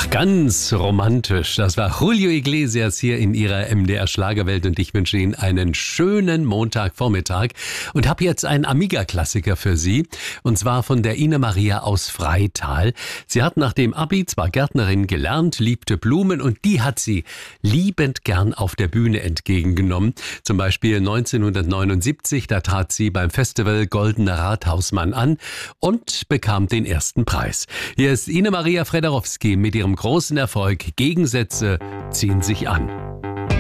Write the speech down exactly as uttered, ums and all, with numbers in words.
Ganz romantisch. Das war Julio Iglesias hier in ihrer M D R-Schlagerwelt und ich wünsche Ihnen einen schönen Montagvormittag und habe jetzt einen Amiga-Klassiker für Sie und zwar von der Ina Maria aus Freital. Sie hat nach dem Abi zwar Gärtnerin gelernt, liebte Blumen und die hat sie liebend gern auf der Bühne entgegengenommen. Zum Beispiel neunzehnhundertneunundsiebzig, da trat sie beim Festival Goldener Rathausmann an und bekam den ersten Preis. Hier ist Ina Maria Frederowski mit ihrem großen Erfolg Gegensätze ziehen sich an.